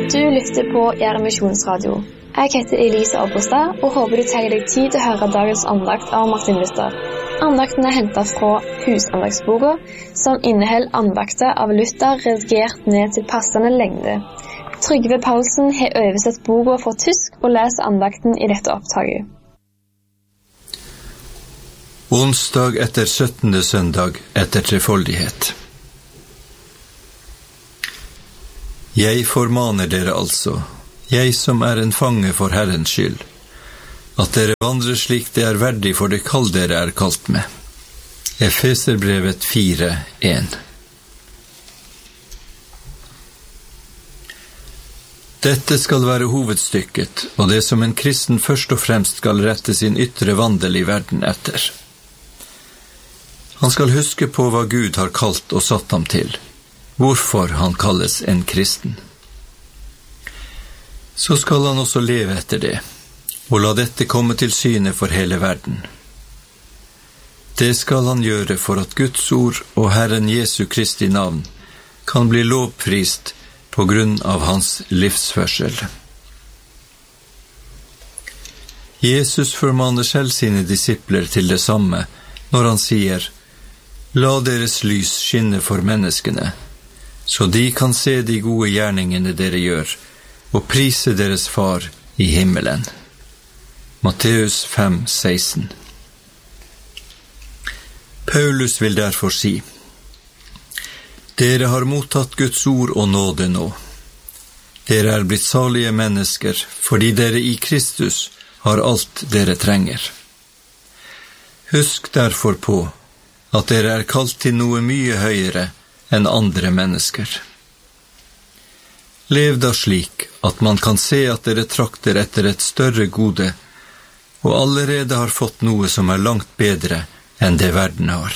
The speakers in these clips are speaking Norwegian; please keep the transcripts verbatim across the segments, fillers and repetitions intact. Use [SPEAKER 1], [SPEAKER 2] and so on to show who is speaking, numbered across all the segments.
[SPEAKER 1] Du lytter på Gjerde Misjonsradio. Jeg heter Elise Abrestad og håper du tar deg tid til å høre dagens andakt av Martin Luther. Andakten er hentet fra Husandagsboka, som inneholder andakter av Luther redigert ned til passende lengde. Trygve Paulsen har oversett boka fra tysk og leser andakten i dette opptaket.
[SPEAKER 2] Onsdag etter syttende søndag etter trefoldighet. Jeg formaner dere altså, jeg som er en fange for Herrens skyld, at dere vandrer slik det er verdig for det kall dere er kalt med. Efeserbrevet fire en. Dette skal være hovedstykket, og det som en kristen først og fremst skal rette sin ytre vandel i verden etter. Han skal huske på hva Gud har kalt og satt ham til, hvorfor han kalles en kristen. Så skal han også leve etter det, og la dette komme til syne for hele verden. Det skal han gjøre for at Guds ord og Herren Jesu Kristi navn kan bli lovprist på grunn av hans livsførsel. Jesus formaner selv sine disipler til det samme når han sier: La deres lys skinne for menneskene, så de kan se de gode gjerningene dere gjør, og prise deres far i himmelen. Matteus fem seksten. Paulus vil derfor si: Dere har mottatt Guds ord og nåde nå. Dere er blitt salige mennesker, fordi dere i Kristus har alt dere trenger. Husk derfor på at dere er kalt til noe mye høyere enn andre mennesker. Lev da slik at man kan se at dere trakter etter et større gode, og allerede har fått noe som er langt bedre enn det verden har.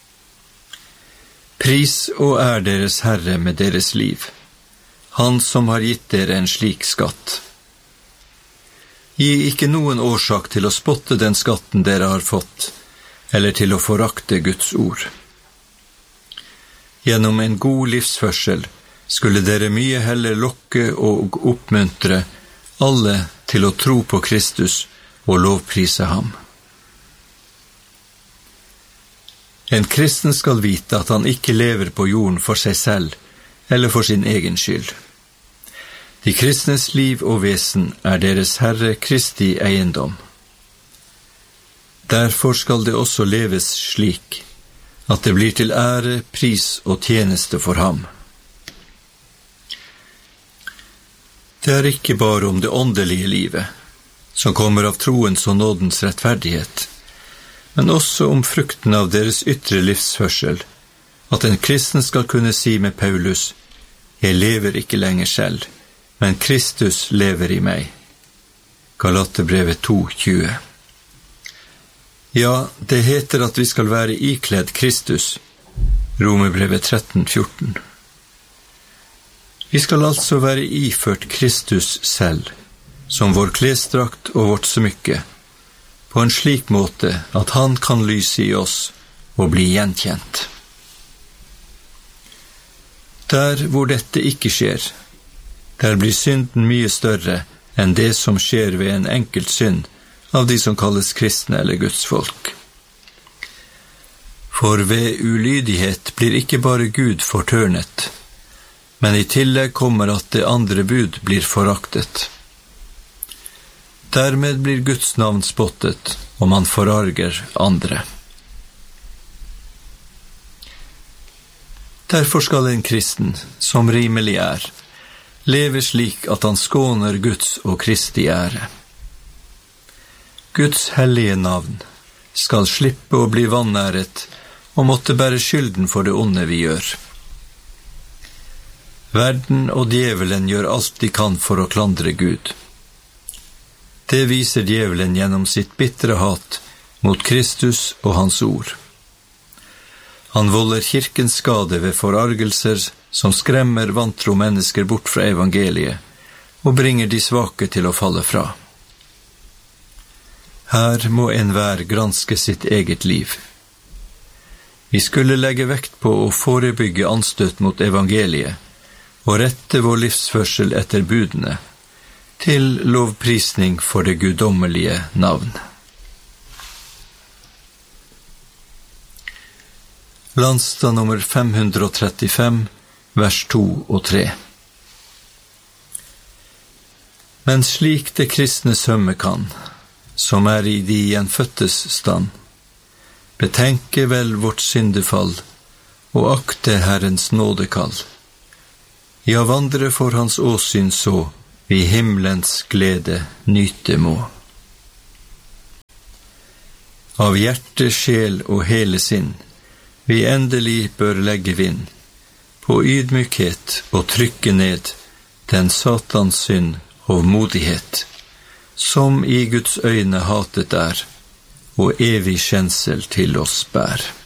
[SPEAKER 2] Pris og er deres Herre med deres liv, han som har gitt dere en slik skatt. Gi ikke noen årsak til å spotte den skatten dere har fått, eller til å forakte Guds ord. Gjennom en god livsførsel skulle dere mye heller lokke og oppmuntre alle til å tro på Kristus og lovprise ham. En kristen skal vite at han ikke lever på jorden for seg selv eller for sin egen skyld. De kristnes liv og vesen er deres Herre Kristi eiendom. Derfor skal det også leves slik, at det blir til ære, pris og tjeneste for ham. Det er ikke bare om det åndelige livet, som kommer av troens og nådens rettferdighet, men også om frukten av deres ytre livsførsel, at en kristen skal kunne si med Paulus: Jeg lever ikke lenger selv, men Kristus lever i meg. Galaterbrevet to tjue. Ja, det heter at vi skal være ikledd Kristus. Romerbrevet tretten fjorten. Vi skal altså være iført Kristus selv, som vår klesdrakt og vårt smykke, på en slik måte at han kan lyse i oss og bli gjenkjent. Der hvor dette ikke skjer, der blir synden mye større enn det som skjer ved en enkelt synd av de som kalles kristne eller Guds folk. For ved ulydighet blir ikke bare Gud fortørnet, men i tillegg kommer at det andre bud blir foraktet. Dermed blir Guds navn spottet, og man forarger andre. Derfor skal en kristen, som rimelig er, leve slik at han skåner Guds og Kristi ære. Guds hellige navn skal slippe å bli vanæret og måtte bære skylden for det onde vi gjør. Verden og djevelen gjør alt de kan for å klandre Gud. Det viser djevelen gjennom sitt bitre hat mot Kristus og hans ord. Han volder kirkens skade ved forargelser som skremmer vantro mennesker bort fra evangeliet og bringer de svake til å falle fra. Her må enhver granske sitt eget liv. Vi skulle legge vekt på å forebygge anstøt mot evangeliet, og rette vår livsførsel etter budene, til lovprisning for det guddommelige navn. Landstad nummer fem hundre trettifem, vers to og tre. Men slik det kristne sømme kan, som er i de gjenføttes stand, betenke vel vårt syndefall, og akte Herrens nådekall. Ja, vandre for hans åsyn så, vi himmelens glede nyte må. Av hjerte, sjel og hele sinn, vi endelig bør legge vind, på ydmykhet og trykke ned den satans synd og modighet, som i Guds øyne hatet er, og evig kjensel til oss bær.